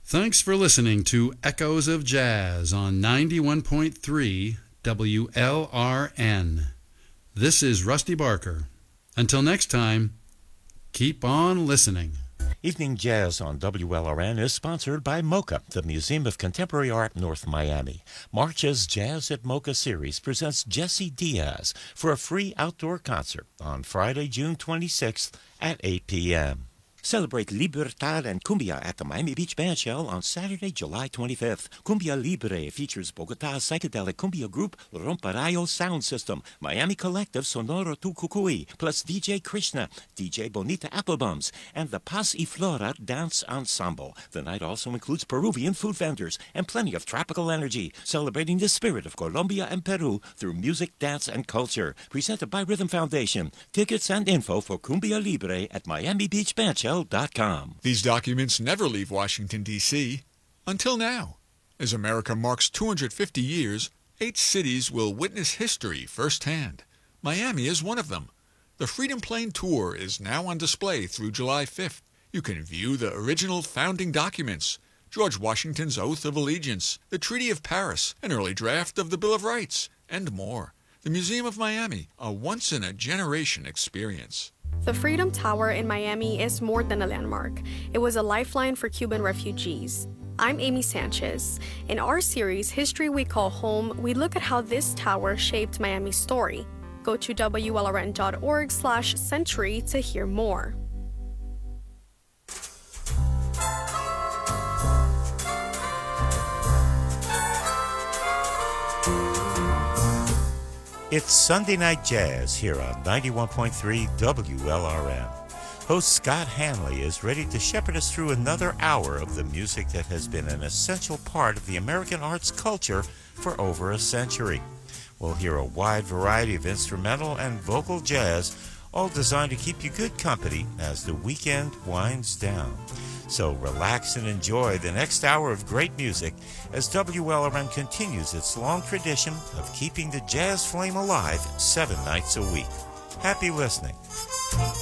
Thanks for listening to Echoes of Jazz on 91.3 WLRN. This is Rusty Barker. Until next time, keep on listening. Evening Jazz on WLRN is sponsored by MoCA, the Museum of Contemporary Art, North Miami. March's Jazz at MoCA series presents Jesse Diaz for a free outdoor concert on Friday, June 26th at 8 p.m. Celebrate Libertad and Cumbia at the Miami Beach Bandshell on Saturday, July 25th. Cumbia Libre features Bogota's psychedelic cumbia group Romparayo Sound System, Miami Collective Sonoro Tucucuy, plus DJ Krishna, DJ Bonita Applebums, and the Paz y Flora Dance Ensemble. The night also includes Peruvian food vendors and plenty of tropical energy, celebrating the spirit of Colombia and Peru through music, dance, and culture. Presented by Rhythm Foundation. Tickets and info for Cumbia Libre at MiamiBeachBandshell.com. These documents never leave Washington, D.C. Until now. As America marks 250 years, 8 cities will witness history firsthand. Miami is one of them. The Freedom Plane Tour is now on display through July 5th. You can view the original founding documents, George Washington's Oath of Allegiance, the Treaty of Paris, an early draft of the Bill of Rights, and more. The Museum of Miami, a once-in-a-generation experience. The Freedom Tower in Miami is more than a landmark. It was a lifeline for Cuban refugees. I'm Amy Sanchez. In our series, History We Call Home, we look at how this tower shaped Miami's story. Go to WLRN.org/century to hear more. It's Sunday Night Jazz here on 91.3 WLRN. Host Scott Hanley is ready to shepherd us through another hour of the music that has been an essential part of the American arts culture for over a century. We'll hear a wide variety of instrumental and vocal jazz, all designed to keep you good company as the weekend winds down. So relax and enjoy the next hour of great music as WLRN continues its long tradition of keeping the jazz flame alive 7 nights a week. Happy listening.